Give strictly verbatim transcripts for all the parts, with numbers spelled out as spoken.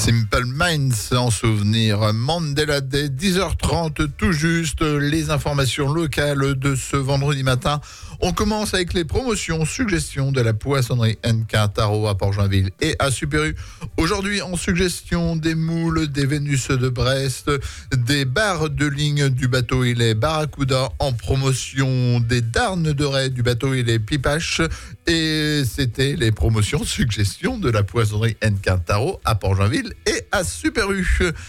Simple Minds en souvenir Mandela Day, dix heures trente tout juste, les informations locales de ce vendredi matin. On commence avec les promotions, suggestions de la poissonnerie N K Tarot à Port-Joinville et à Super-U. Aujourd'hui, en suggestion, des moules, des Vénus de Brest, des barres de ligne du bateau Il est Barracuda, en promotion des darnes de raie du bateau Il est Pipache. Et c'était les promotions, suggestions de la poissonnerie N K Tarot à Port-Joinville et à Super-U.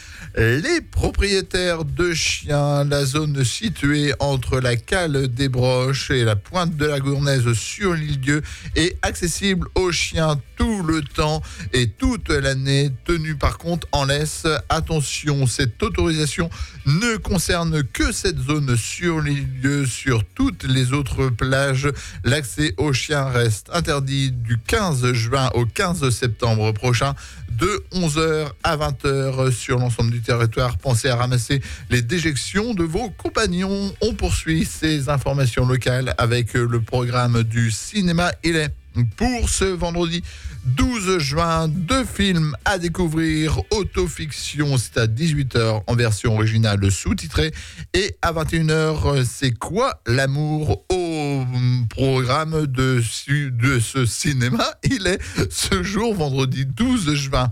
Les propriétaires de chiens, la zone située entre la cale des Broches et la pointe de la Gournaise sur l'île Dieu est accessible aux chiens tout le temps et toute l'année, tenue par contre en laisse. Attention, cette autorisation ne concerne que cette zone sur l'île Dieu. Sur toutes les autres plages, l'accès aux chiens reste interdit du quinze juin au quinze septembre prochain, de onze heures à vingt heures sur l'ensemble du territoire. Pensez à ramasser les déjections de vos compagnons. On poursuit ces informations locales avec le programme du cinéma Il est. Pour ce vendredi douze juin, deux films à découvrir. Autofiction, c'est à dix-huit heures en version originale sous-titrée. Et à vingt et une heures, c'est quoi l'amour au programme de, de ce cinéma Il est ce jour, vendredi douze juin.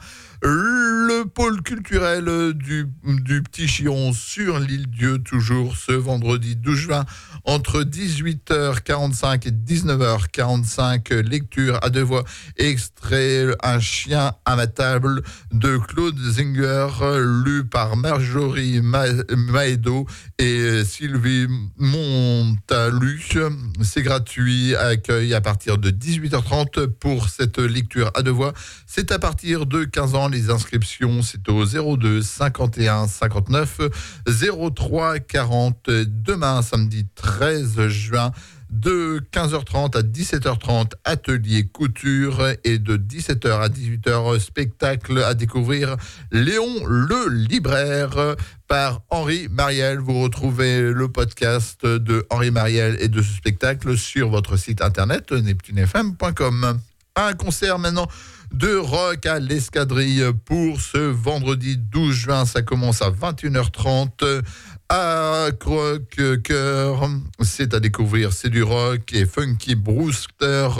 Le pôle culturel du, du Petit Chiron sur l'île Dieu, toujours ce vendredi douze juin, entre dix-huit heures quarante-cinq et dix-neuf heures quarante-cinq, lecture à deux voix, extrait Un chien à ma table de Claude Zinger, lu par Marjorie Ma- Maedo et Sylvie Montalus. C'est gratuit, accueil à partir de dix-huit heures trente pour cette lecture à deux voix. C'est à partir de quinze ans. Les inscriptions, c'est au zéro deux cinquante et un cinquante-neuf zéro trois quarante. Demain, samedi treize juin, de quinze heures trente à dix-sept heures trente, atelier couture, et de dix-sept heures à dix-huit heures, spectacle à découvrir Léon le libraire par Henri Mariel. Vous retrouvez le podcast de Henri Mariel et de ce spectacle sur votre site internet neptune f m point com. Un concert maintenant de rock à l'Escadrille pour ce vendredi douze juin. Ça commence à vingt et une heures trente à Croque-Cœur. C'est à découvrir, c'est du rock et funky brewster,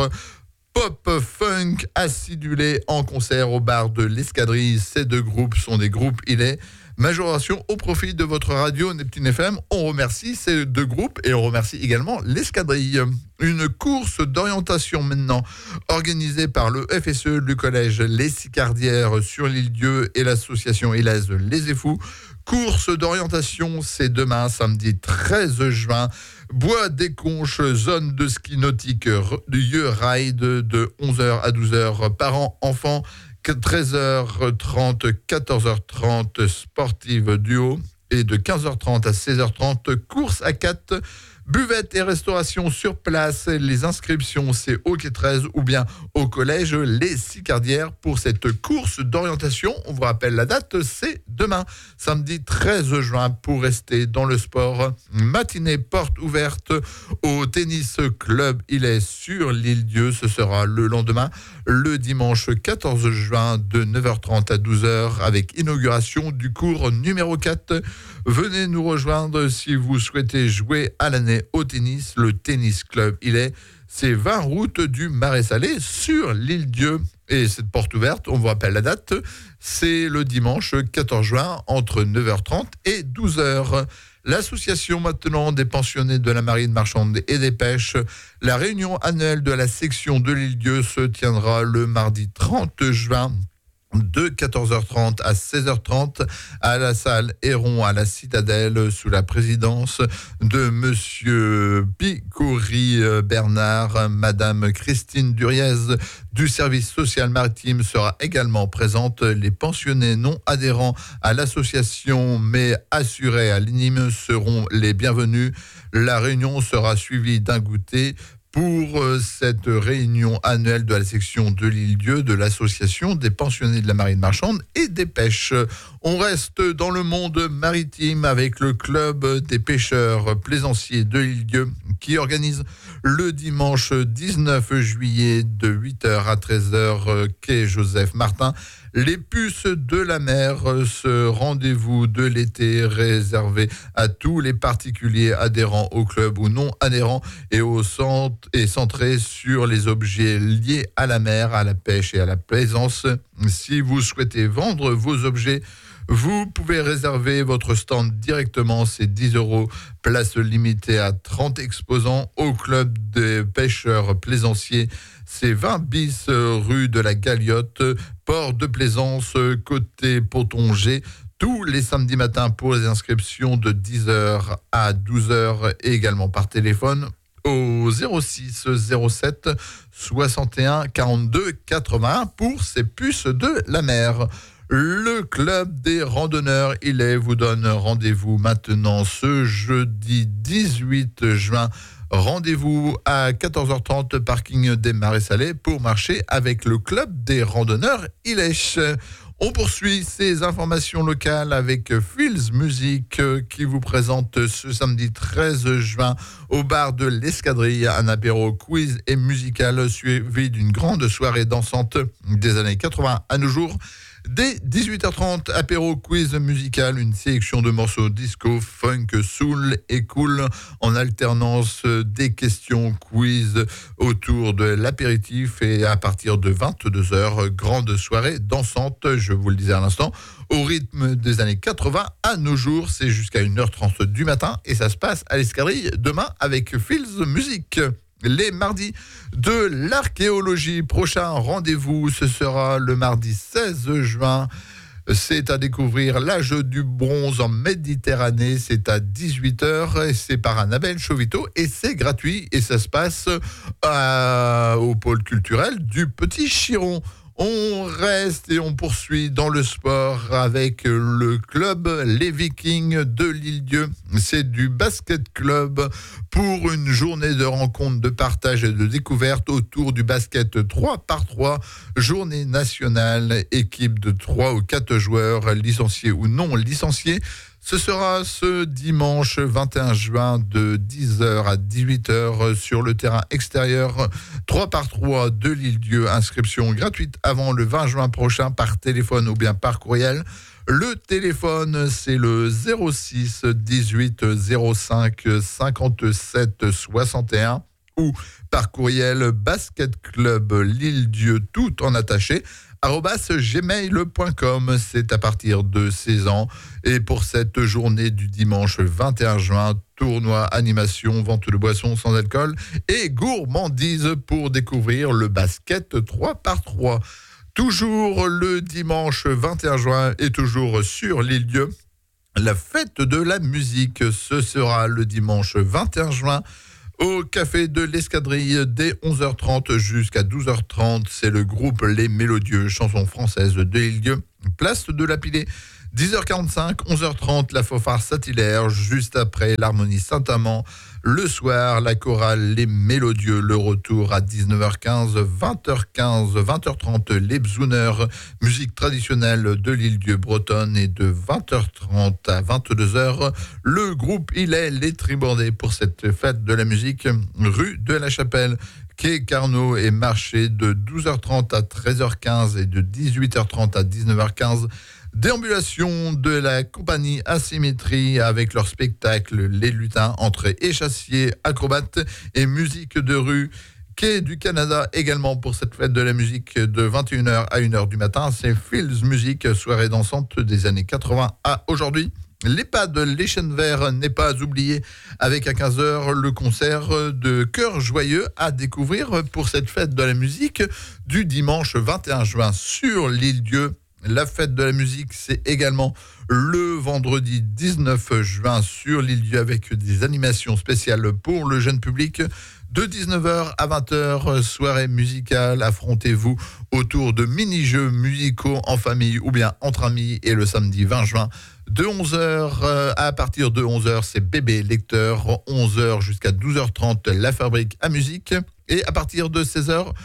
pop funk acidulé en concert au bar de l'Escadrille. Ces deux groupes sont des groupes Il est. Majoration au profit de votre radio Neptune F M. On remercie ces deux groupes et on remercie également l'Escadrille. Une course d'orientation maintenant organisée par le F S E du collège Les Sicardières sur l'île Dieu et l'association Élèse Les Effous. Course d'orientation, c'est demain, samedi treize juin. Bois des Conches, zone de ski nautique, lieu ride de onze heures à douze heures. Parents, enfants, treize heures trente, quatorze heures trente, sportive duo, et de quinze heures trente à seize heures trente, course à quatre. Buvette et restauration sur place. Les inscriptions, c'est au quai treize ou bien au collège Les Sicardières pour cette course d'orientation. On vous rappelle la date, c'est demain, samedi treize juin, pour rester dans le sport. Matinée porte ouverte au tennis club Il est sur l'île Dieu. Ce sera le lendemain, le dimanche quatorze juin, de neuf heures trente à douze heures, avec inauguration du cours numéro quatre. Venez nous rejoindre si vous souhaitez jouer à l'année au tennis. Le tennis club Il est, c'est vingt route du Marais Salé sur l'île Dieu. Et cette porte ouverte, on vous rappelle la date, c'est le dimanche quatorze juin, entre neuf heures trente et douze heures. L'association maintenant des pensionnés de la marine marchande et des pêches, la réunion annuelle de la section de l'île Dieu se tiendra le mardi trente juin, de quatorze heures trente à seize heures trente à la salle Héron à la Citadelle, sous la présidence de Monsieur Picory Bernard. Madame Christine Duriez du service social maritime sera également présente. Les pensionnés non adhérents à l'association mais assurés à l'I N I M seront les bienvenus. La réunion sera suivie d'un goûter. Pour cette réunion annuelle de la section de l'île Dieu de l'association des pensionnés de la marine marchande et des pêches. On reste dans le monde maritime avec le club des pêcheurs plaisanciers de l'île Dieu qui organise Le dimanche dix-neuf juillet de huit heures à treize heures, quai Joseph Martin. Les puces de la mer, ce rendez-vous de l'été réservé à tous les particuliers adhérents au club ou non adhérents et au centre est centré sur les objets liés à la mer, à la pêche et à la plaisance. Si vous souhaitez vendre vos objets, vous pouvez réserver votre stand directement, c'est dix euros, place limitée à trente exposants au club des pêcheurs plaisanciers. C'est vingt bis rue de la Galiote, port de Plaisance, côté Ponton-G. Tous les samedis matins pour les inscriptions de dix heures à douze heures et également par téléphone au zéro six zéro sept soixante et un quarante-deux quatre-vingt-un pour ces puces de la mer. Le club des randonneurs, il est, vous donne rendez-vous maintenant ce jeudi dix-huit juin. Rendez-vous à quatorze heures trente, parking des Marais Salés, pour marcher avec le club des randonneurs Ilèche. On poursuit ces informations locales avec Fields Music qui vous présente ce samedi treize juin au bar de l'Escadrille un apéro quiz et musical suivi d'une grande soirée dansante des années quatre-vingts à nos jours. Dès dix-huit heures trente, apéro quiz musical, une sélection de morceaux disco, funk, soul et cool en alternance des questions quiz autour de l'apéritif et à partir de vingt-deux heures, grande soirée dansante, je vous le disais à l'instant, au rythme des années quatre-vingts à nos jours. C'est jusqu'à une heure trente du matin et ça se passe à l'Escadrille demain avec Fields Music. Les mardis de l'archéologie, prochain rendez-vous, ce sera le mardi seize juin. C'est à découvrir l'âge du bronze en Méditerranée. C'est à dix-huit heures. C'est par Annabelle Chauvito et c'est gratuit. Et ça se passe à, au pôle culturel du Petit Chiron. On reste et on poursuit dans le sport avec le club Les Vikings de l'Île-Dieu. C'est du basket club pour une journée de rencontres, de partage et de découverte autour du basket trois par trois. Journée nationale, équipe de trois ou quatre joueurs, licenciés ou non licenciés. Ce sera ce dimanche vingt et un juin de dix heures à dix-huit heures sur le terrain extérieur trois par trois de l'Île-Dieu. Inscription gratuite avant le vingt juin prochain par téléphone ou bien par courriel. Le téléphone, c'est le zéro six dix-huit zéro cinq cinquante-sept soixante et un ou par courriel basket club l'Île-Dieu tout en attaché arobase gmail point com. C'est à partir de seize ans. Et pour cette journée du dimanche vingt et un juin, tournoi, animation, vente de boissons sans alcool et gourmandise pour découvrir le basket trois par trois. Toujours le dimanche vingt et un juin et toujours sur l'Île-Dieu, la fête de la musique. Ce sera le dimanche vingt et un juin au café de l'Escadrille dès onze heures trente jusqu'à douze heures trente. C'est le groupe Les Mélodieux, chansons françaises de l'Île-Dieu. Place de la Pilée, dix heures quarante-cinq, onze heures trente, la fanfare Saint-Hilaire, juste après l'harmonie Saint-Amand. Le soir, la chorale Les Mélodieux, le retour à dix-neuf heures quinze, vingt heures quinze, vingt heures trente, les Bzouneurs, musique traditionnelle de l'Île-Dieu bretonne, et de vingt heures trente à vingt-deux heures, le groupe Il est les Tribordés pour cette fête de la musique, rue de la Chapelle, quai Carnot et marché de douze heures trente à treize heures quinze et de dix-huit heures trente à dix-neuf heures quinze. Déambulation de la compagnie Asymétrie avec leur spectacle Les Lutins, entrée échassier, acrobates et musique de rue. Quai du Canada également pour cette fête de la musique de vingt et une heures à une heure du matin. C'est Fields Music, soirée dansante des années quatre-vingts à aujourd'hui. L'EHPAD Les Chênes Verts n'est pas oublié avec à quinze heures le concert de Cœur Joyeux à découvrir pour cette fête de la musique du dimanche vingt et un juin sur l'Île-Dieu. La fête de la musique, c'est également le vendredi dix-neuf juin sur l'Île-Dieu avec des animations spéciales pour le jeune public. De dix-neuf heures à vingt heures, soirée musicale, affrontez-vous autour de mini-jeux musicaux en famille ou bien entre amis. Et le samedi vingt juin, de onze heures à partir de onze heures, c'est Bébé Lecteur, onze heures jusqu'à douze heures trente, la fabrique à musique. Et à partir de seize heures,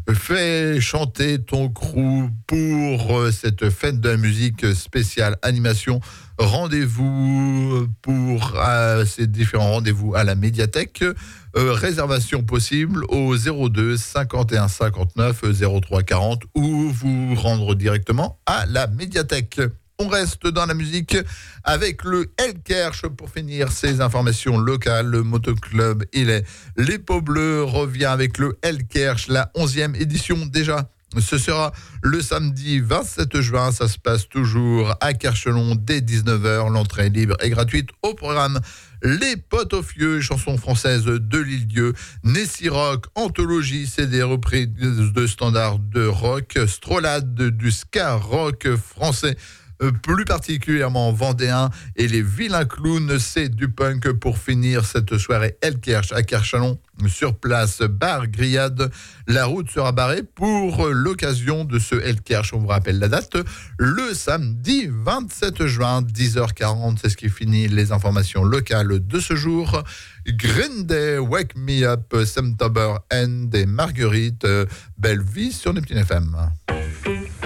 Fais chanter ton crew pour cette fête de la musique spéciale animation. Rendez-vous pour euh, ces différents rendez-vous à la médiathèque. Euh, réservation possible au zéro deux cinquante et un cinquante-neuf zéro trois quarante ou vous rendre directement à la médiathèque. On reste dans la musique avec le Elkersch pour finir ces informations locales. Le motoclub il est Les Peaux Bleues revient avec le Elkersch, la onzième édition déjà. Ce sera le samedi vingt-sept juin, ça se passe toujours à Kerchelon dès dix-neuf heures. L'entrée est libre et gratuite. Au programme, Les Potes au Fieux, chansons françaises de l'Île-Dieu, Nessie Rock, Anthologie, c'est des reprises de standards de rock, Strolade du ska rock français, plus particulièrement vendéen, et les vilains clowns, c'est du punk pour finir cette soirée Elkersch à Kerchelon. Sur place, bar grillade. La route sera barrée pour l'occasion de ce Elkersch. On vous rappelle la date, le samedi vingt-sept juin, dix heures quarante. C'est ce qui finit les informations locales de ce jour. Green Day, Wake Me Up, September End et Marguerite. Belle vie sur Neptune F M.